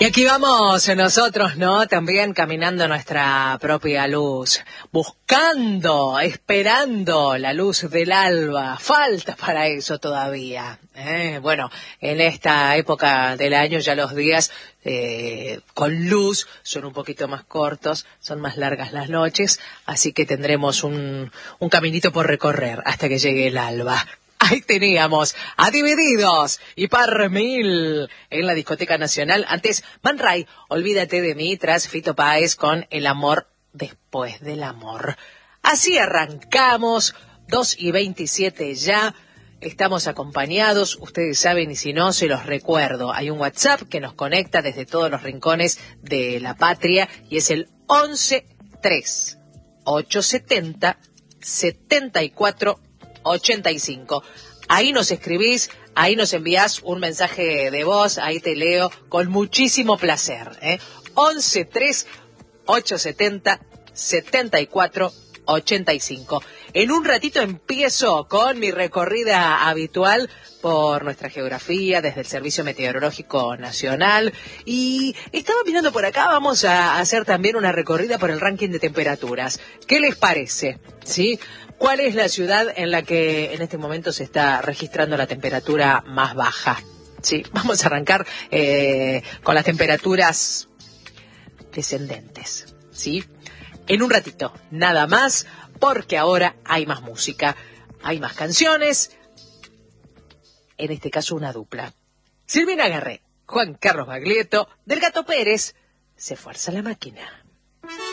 Y aquí vamos nosotros, ¿no? También caminando nuestra propia luz, buscando, esperando la luz del alba. Falta para eso todavía. Bueno, en esta época del año ya los días con luz son un poquito más cortos, son más largas las noches, así que tendremos un caminito por recorrer hasta que llegue el alba. Ahí teníamos a Divididos y Par Mil en la Discoteca Nacional. Antes, Man Ray, Olvídate de mí, tras Fito Páez con El amor después del amor. Así arrancamos, 2:27 ya. Estamos acompañados, ustedes saben, y si no, se los recuerdo. Hay un WhatsApp que nos conecta desde todos los rincones de la patria y es el 11-3-870-7485. Ahí nos escribís, ahí nos envías un mensaje de voz, ahí te leo con muchísimo placer. 11-3-870-7485. En un ratito empiezo con mi recorrida habitual por nuestra geografía desde el Servicio Meteorológico Nacional. Y estaba mirando por acá, vamos a hacer también una recorrida por el ranking de temperaturas. ¿Qué les parece? ¿Sí? ¿Cuál es la ciudad en la que en este momento se está registrando la temperatura más baja? Sí, vamos a arrancar con las temperaturas descendentes. ¿Sí? En un ratito, nada más, porque ahora hay más música, hay más canciones, en este caso una dupla. Silvina Garré, Juan Carlos Baglietto, del Gato Pérez, Se fuerza la máquina.